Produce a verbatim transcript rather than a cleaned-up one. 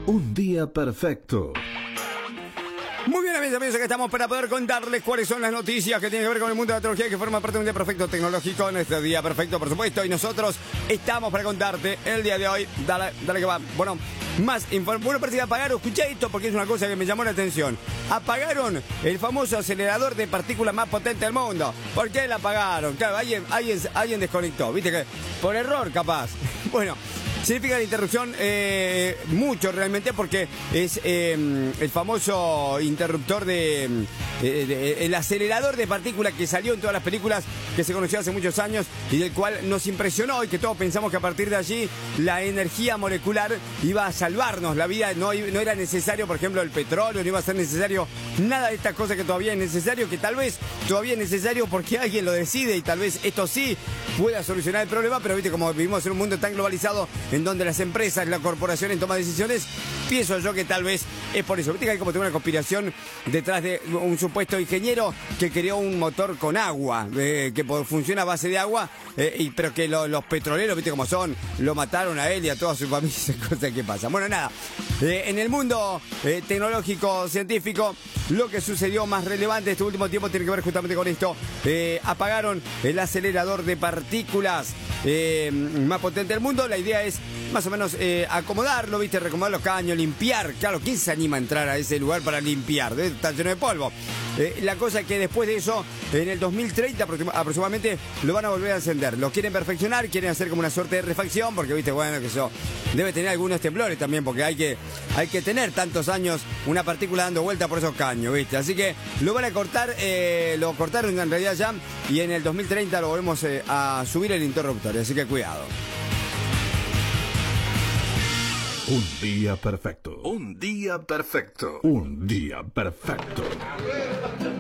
Un día perfecto. Muy bien, amigos, amigos, aquí estamos para poder contarles cuáles son las noticias que tienen que ver con el mundo de la tecnología, que forma parte de un día perfecto tecnológico, en este día perfecto, por supuesto, y nosotros estamos para contarte el día de hoy. Dale, dale que va. Bueno, más información. Bueno, parece que apagaron, escuché esto porque es una cosa que me llamó la atención. Apagaron el famoso acelerador de partículas más potente del mundo. ¿Por qué la apagaron? Claro, alguien, alguien, alguien desconectó, viste que por error capaz. Bueno. Significa la interrupción eh, mucho realmente porque es eh, el famoso interruptor de, de, de el acelerador de partículas que salió en todas las películas, que se conoció hace muchos años y del cual nos impresionó y que todos pensamos que a partir de allí la energía molecular iba a salvarnos la vida. No, no era necesario, por ejemplo, el petróleo, no iba a ser necesario nada de estas cosas que todavía es necesario, que tal vez todavía es necesario porque alguien lo decide y tal vez esto sí pueda solucionar el problema, pero viste, como vivimos en un mundo tan globalizado en donde las empresas, las corporaciones toman decisiones, pienso yo que tal vez es por eso. Viste que hay como tengo una conspiración detrás de un supuesto ingeniero que creó un motor con agua, eh, que funciona a base de agua, eh, y, pero que lo, los petroleros, viste cómo son, lo mataron a él y a toda su familia, cosas que pasan. Bueno, nada, eh, en el mundo eh, tecnológico, científico, lo que sucedió más relevante este último tiempo tiene que ver justamente con esto. Eh, apagaron el acelerador de partículas eh, más potente del mundo. La idea es más o menos eh, acomodarlo, viste, recomodar los caños, limpiar. Claro, ¿quién se anima a entrar a ese lugar para limpiar? Debe estar lleno de polvo. Eh, la cosa es que después de eso, en el dos mil treinta aproximadamente, lo van a volver a encender. Lo quieren perfeccionar, quieren hacer como una suerte de refacción, porque, viste, bueno, que eso debe tener algunos temblores también, porque hay que, hay que tener tantos años una partícula dando vuelta por esos caños, viste. Así que lo van a cortar, eh, lo cortaron en realidad ya, y en el dos mil treinta lo volvemos eh, a subir el interruptor, así que cuidado. Un día perfecto. Un día perfecto. Un día perfecto.